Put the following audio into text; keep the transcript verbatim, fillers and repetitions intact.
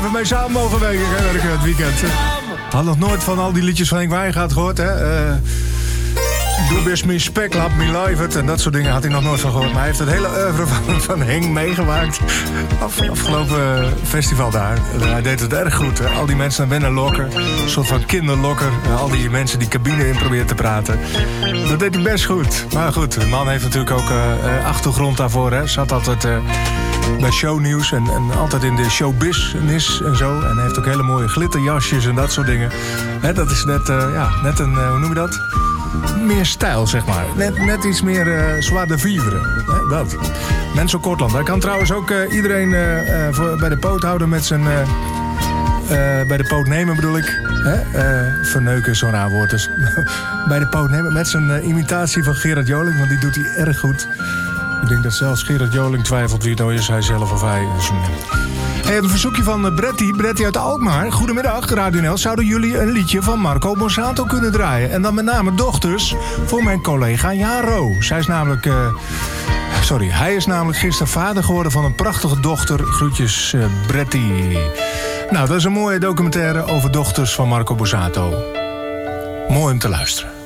even mee samen mogen werken hè, het weekend. Had nog nooit van al die liedjes van Henk Wijngaard gehoord, hè? Uh, Doe best me spek, laat me live het en dat soort dingen had hij nog nooit van gehoord. Maar hij heeft het hele oeuvre van, van Henk meegemaakt. Af, afgelopen festival daar. Hij deed het erg goed. Hè? Al die mensen naar binnen lokken. Een soort van kinderlokker. Al die mensen die cabine in proberen te praten. Dat deed hij best goed. Maar goed, de man heeft natuurlijk ook uh, achtergrond daarvoor. Hè? Zat altijd uh, bij shownieuws en, en altijd in de showbusiness en zo. En hij heeft ook hele mooie glitterjasjes en dat soort dingen. Hè, dat is net, uh, ja, net een, uh, hoe noem je dat? Meer stijl, zeg maar. Net, net iets meer uh, joie de vivre. Hè, dat. Menso Kortland. Hij kan trouwens ook uh, iedereen uh, uh, voor, bij de poot houden met zijn... Uh, uh, bij de poot nemen bedoel ik. Hè? Uh, verneuken is zo'n raar woord. Dus bij de poot nemen met zijn uh, imitatie van Gerard Joling. Want die doet hij erg goed. Ik denk dat zelfs Gerard Joling twijfelt wie het nou is. Hij zelf of hij. Dus, uh. Hey, een verzoekje van Bretty, Bretty uit Alkmaar. Goedemiddag, Radio N L. Zouden jullie een liedje van Marco Borsato kunnen draaien? En dan met name Dochters voor mijn collega Jaro. Zij is namelijk... Uh, sorry, hij is namelijk gisteren vader geworden van een prachtige dochter. Groetjes, uh, Bretty. Nou, dat is een mooie documentaire over Dochters van Marco Borsato. Mooi om te luisteren.